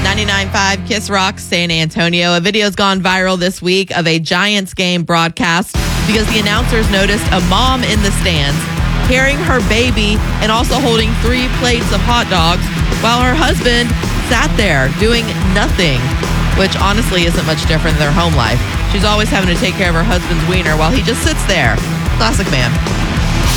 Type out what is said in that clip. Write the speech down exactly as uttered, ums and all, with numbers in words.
ninety-nine point five Kiss Rock, San Antonio. A video's gone viral this week of a Giants game broadcast because the announcers noticed a mom in the stands carrying her baby and also holding three plates of hot dogs while her husband sat there doing nothing, which honestly isn't much different than their home life. She's always having to take care of her husband's wiener while he just sits there. Classic man.